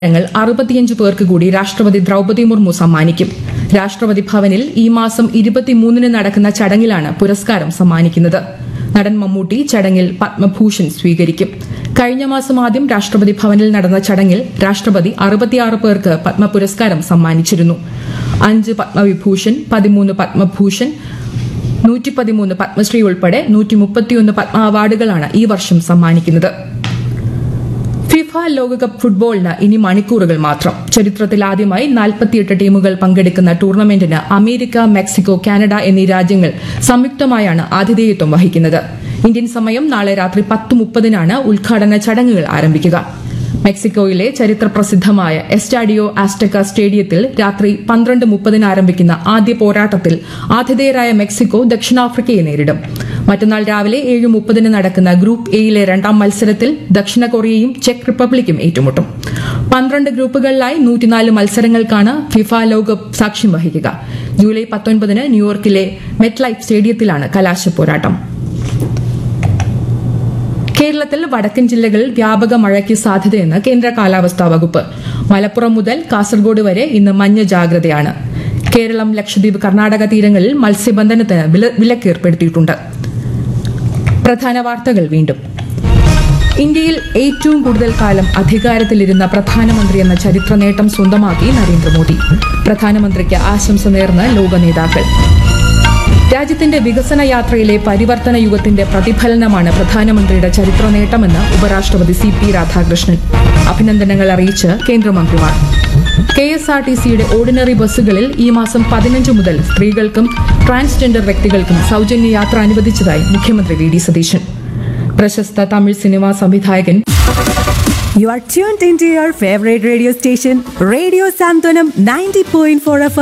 ങ്ങൾ 65 പേർക്ക് കൂടി രാഷ്ട്രപതി ദ്രൌപദി മുർമു സമ്മാനിക്കും. രാഷ്ട്രപതി ഭവനിൽ ഈ മാസം 23-ന് നടക്കുന്ന ചടങ്ങിലാണ് പുരസ്കാരം സമ്മാനിക്കുന്നത്. നടൻ മമ്മൂട്ടി ചടങ്ങിൽ പത്മഭൂഷൺ സ്വീകരിക്കും. കഴിഞ്ഞ മാസം ആദ്യം രാഷ്ട്രപതി ഭവനിൽ നടന്ന ചടങ്ങിൽ രാഷ്ട്രപതി 66 പേർക്ക് പത്മ പുരസ്കാരം സമ്മാനിച്ചിരുന്നു. 5 പത്മവിഭൂഷൺ, 13 പത്മഭൂഷൺ, 113 പത്മശ്രീ ഉൾപ്പെടെ 131 പത്മ അവാർഡുകളാണ് ഈ വർഷം സമ്മാനിക്കുന്നത്. ഫിഫ ലോകകപ്പ് ഫുട്ബോളിന് ഇനി മണിക്കൂറുകൾ മാത്രം. ചരിത്രത്തിൽ ആദ്യമായി 48 ടീമുകൾ പങ്കെടുക്കുന്ന ടൂർണമെന്റിന് അമേരിക്ക, മെക്സിക്കോ, കാനഡ എന്നീ രാജ്യങ്ങൾ സംയുക്തമായാണ് ആതിഥേയത്വം വഹിക്കുന്നത്. ഇന്ത്യൻ സമയം നാളെ രാത്രി 10:30-നാണ് ഉദ്ഘാടന ചടങ്ങുകൾ ആരംഭിക്കുക. മെക്സിക്കോയിലെ ചരിത്രപ്രസിദ്ധമായ എസ്റ്റാഡിയോ ആസ്റ്റക്ക സ്റ്റേഡിയത്തിൽ രാത്രി 12:30-ന് ആരംഭിക്കുന്ന ആദ്യ പോരാട്ടത്തിൽ ആതിഥേയരായ മെക്സിക്കോ ദക്ഷിണാഫ്രിക്കയെ നേരിടും. മറ്റന്നാൾ രാവിലെ 7:30-ന് നടക്കുന്ന ഗ്രൂപ്പ് എയിലെ രണ്ടാം മത്സരത്തിൽ ദക്ഷിണ കൊറിയയും ചെക്ക് റിപ്പബ്ലിക്കും ഏറ്റുമുട്ടും. 12 ഗ്രൂപ്പുകളിലായി 104 മത്സരങ്ങൾക്കാണ് ഫിഫ ലോകകപ്പ് സാക്ഷ്യം വഹിക്കുക. ജൂലൈ 19-ന് ന്യൂയോർക്കിലെ മെറ്റ് ലൈഫ് സ്റ്റേഡിയത്തിലാണ് കലാശ പോരാട്ടം. കേരളത്തിൽ വടക്കൻ ജില്ലകളിൽ വ്യാപക മഴയ്ക്ക് സാധ്യതയെന്ന് കേന്ദ്ര കാലാവസ്ഥാ വകുപ്പ്. മലപ്പുറം മുതൽ കാസർഗോഡ് വരെ ഇന്ന് മഞ്ഞ ജാഗ്രതയാണ്. കേരളം, ലക്ഷദ്വീപ്, കർണാടക തീരങ്ങളിൽ മത്സ്യബന്ധനത്തിന് വിലക്ക് ഏർപ്പെടുത്തിയിട്ടുണ്ട്. പ്രധാന വാർത്തകൾ വീണ്ടും. ഇന്ത്യയിൽ ഏറ്റവും കൂടുതൽ കാലം അധികാരത്തിലിരുന്ന പ്രധാനമന്ത്രി എന്ന ചരിത്ര നേട്ടം സ്വന്തമാക്കി നരേന്ദ്രമോദി. പ്രധാനമന്ത്രിക്ക് ആശംസ നേർന്ന് ലോക നേതാക്കൾ. രാജ്യത്തിന്റെ വികസന യാത്രയിലെ പരിവർത്തന യുഗത്തിന്റെ പ്രതിഫലനമാണ് പ്രധാനമന്ത്രിയുടെ ചരിത്ര നേട്ടമെന്ന് ഉപരാഷ്ട്രപതി CP രാധാകൃഷ്ണൻ. അഭിനന്ദനങ്ങൾ അറിയിച്ച് കേന്ദ്രമന്ത്രിമാർ. KSRTCയുടെ ഓർഡിനറി ബസ്സുകളിൽ ഈ മാസം 15 മുതൽ സ്ത്രീകൾക്കും ട്രാൻസ്ജെൻഡർ വ്യക്തികൾക്കും സൌജന്യ യാത്ര അനുവദിച്ചതായി മുഖ്യമന്ത്രി VD സതീശൻ. പ്രശസ്ത തമിഴ് സിനിമാ സംവിധായകൻ. You are tuned into your favorite radio station, Radio Santanam 90.4 FM.